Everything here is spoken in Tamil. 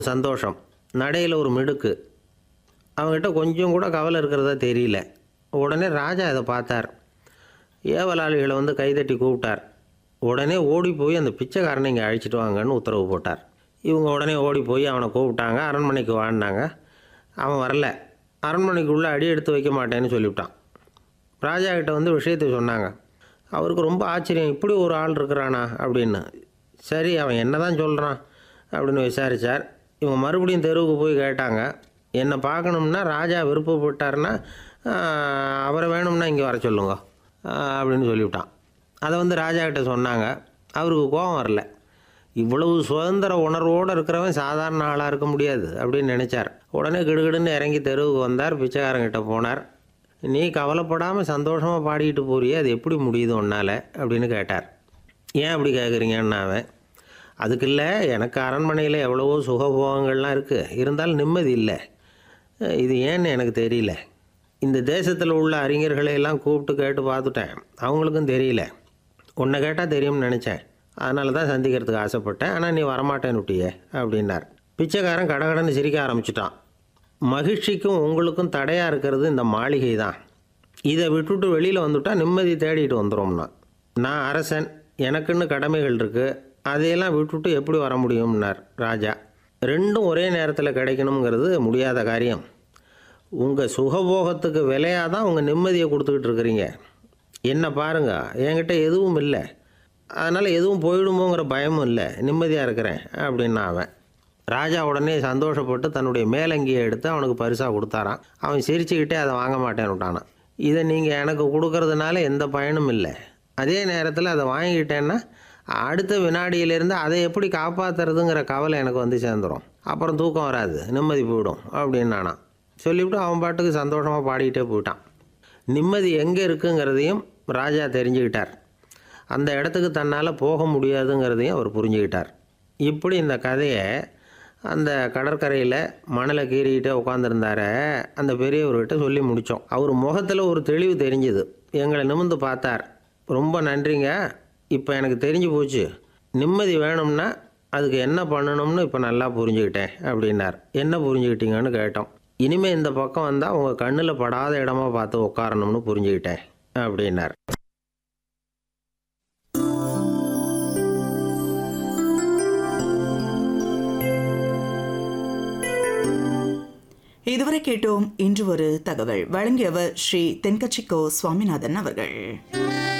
சந்தோஷம், நடையில் ஒரு மிடுக்கு. அவங்ககிட்ட கொஞ்சம் கூட கவலை இருக்கிறதா தெரியல. உடனே ராஜா இதை பார்த்தார். ஏவலாளிகளை வந்து கைதட்டி கூப்பிட்டார். உடனே ஓடி போய் அந்த பிச்சைக்காரனை இங்கே அழைச்சிட்டு வாங்கன்னு உத்தரவு போட்டார். இவங்க உடனே ஓடி போய் அவனை கூப்பிட்டாங்க. அரண்மனைக்கு வாழ்ந்தாங்க. அவன் வரல. அரண்மனைக்குள்ளே அடி எடுத்து வைக்க மாட்டேன்னு சொல்லிவிட்டான். ராஜா கிட்ட வந்து விஷயத்தை சொன்னாங்க. அவருக்கு ரொம்ப ஆச்சரியம், இப்படி ஒரு ஆள் இருக்கிறானா அப்படின்னு. சரி, அவன் என்ன தான் சொல்கிறான் அப்படின்னு விசாரித்தார். இவங்க மறுபடியும் தெருவுக்கு போய் கேட்டாங்க. என்னை பார்க்கணும்னா ராஜா விருப்பப்பட்டார்னா அவரை வேணும்னா இங்கே வர சொல்லுங்க அப்படின்னு சொல்லிவிட்டான். அதை வந்து ராஜா கிட்ட சொன்னாங்க. அவருக்கு கோபம் வரல. இவ்வளவு சுதந்திர உணர்வோடு இருக்கிறவன் சாதாரண ஆளாக இருக்க முடியாது அப்படின்னு நினச்சார். உடனே கிடுகிடுன்னு இறங்கி தெருவுக்கு வந்தார். பிச்சைக்காரங்கிட்ட போனார். நீ கவலைப்படாமல் சந்தோஷமாக பாடிக்கிட்டு போறியே, அது எப்படி முடியுது உன்னால் அப்படின்னு கேட்டார். ஏன் அப்படி கேட்குறீங்கன்னு அவன், அதுக்கு இல்லை, எனக்கு அரண்மனையில் எவ்வளவோ சுகபோகங்கள்லாம் இருக்குது, இருந்தாலும் நிம்மதி இல்லை. இது ஏன்னு எனக்கு தெரியல. இந்த தேசத்தில் உள்ள அறிஞர்களை எல்லாம் கூப்பிட்டு கேட்டு பார்த்துட்டேன், அவங்களுக்கும் தெரியல. உன்னை கேட்டால் தெரியும்னு நினச்சேன், அதனால தான் சந்திக்கிறதுக்கு ஆசைப்பட்டேன். ஆனால் நீ வரமாட்டேன்னு விட்டியே அப்படின்னார். பிச்சைக்காரன் கடகடன்னு சிரிக்க ஆரம்பிச்சிட்டான். மகிழ்ச்சிக்கும் உங்களுக்கும் தடையாக இருக்கிறது இந்த மாளிகை தான். இதை விட்டுட்டு வெளியில் வந்துவிட்டால் நிம்மதி தேடிட்டு வந்துடும்னா. நான் அரசன், எனக்குன்னு கடமைகள் இருக்குது, அதையெல்லாம் விட்டுட்டு எப்படி வர முடியும்னார் ராஜா. ரெண்டும் ஒரே நேரத்தில் கிடைக்கணுங்கிறது முடியாத காரியம். உங்கள் சுகபோகத்துக்கு விலையாக தான் உங்கள் நிம்மதியை கொடுத்துக்கிட்டு இருக்கிறீங்க. என்ன பாருங்கள், என்கிட்ட எதுவும் இல்லை, அதனால் எதுவும் போயிடுமோங்கிற பயமும் இல்லை, நிம்மதியாக இருக்கிறேன் அப்படின்னா அவன். ராஜா உடனே சந்தோஷப்பட்டு தன்னுடைய மேலங்கியை எடுத்து அவனுக்கு பரிசாக கொடுத்தாரான். அவன் சிரிச்சுக்கிட்டே அதை வாங்க மாட்டேன்னு விட்டானான். இதை நீங்கள் எனக்கு கொடுக்கறதுனால எந்த பயனும் இல்லை, அதே நேரத்தில் அதை வாங்கிக்கிட்டேன்னா அடுத்த வினாடியிலேருந்து அதை எப்படி காப்பாற்றுறதுங்கிற கவலை எனக்கு வந்து சேர்ந்துடும், அப்புறம் தூக்கம் வராது, நிம்மதி போயிடும் அப்படின்னானான். சொல்லிவிட்டு அவன் பாட்டுக்கு சந்தோஷமாக பாடிக்கிட்டே போயிட்டான். நிம்மதி எங்கே இருக்குங்கிறதையும் ராஜா தெரிஞ்சுக்கிட்டார். அந்த இடத்துக்கு தன்னால் போக முடியாதுங்கிறதையும் அவர் புரிஞ்சுக்கிட்டார். இப்படி இந்த கதையை அந்த கடற்கரையில் மணலை கீறிக்கிட்டே உட்காந்துருந்தார அந்த பெரியவர்கிட்ட சொல்லி முடித்தோம். அவர் முகத்தில் ஒரு தெளிவு தெரிஞ்சுது. எங்களை நிமிர்ந்து பார்த்தார். ரொம்ப நன்றிங்க, இப்போ எனக்கு தெரிஞ்சு போச்சு, நிம்மதி வேணும்னா அதுக்கு என்ன பண்ணணும்னு இப்போ நல்லா புரிஞ்சுக்கிட்டேன் அப்படின்னார். என்ன புரிஞ்சுக்கிட்டீங்கன்னு கேட்டோம். இனிமேல் இந்த பக்கம் வந்தால் உங்கள் கண்ணில் படாத இடமா பார்த்து உட்காரணும்னு புரிஞ்சுக்கிட்டேன் அப்படின்னார். இதுவரை கேட்டோம் இன்று ஒரு தகவல். வழங்கியவர் ஸ்ரீ தென்கட்சிக்கோ சுவாமிநாதன் அவர்கள்.